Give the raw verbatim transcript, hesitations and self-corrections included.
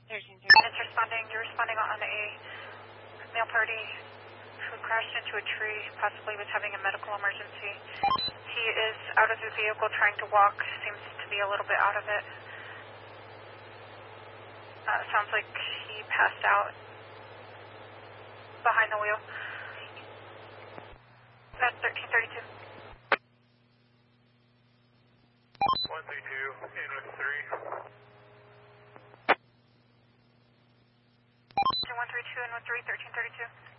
It's responding. You're responding on a male party who crashed into a tree, possibly was having a medical emergency. He is out of the vehicle trying to walk, seems to be a little bit out of it. Uh, sounds like he passed out behind the wheel. That's thirteen thirty-two. one three two, in with three. one three two in with three, thirteen thirty-two.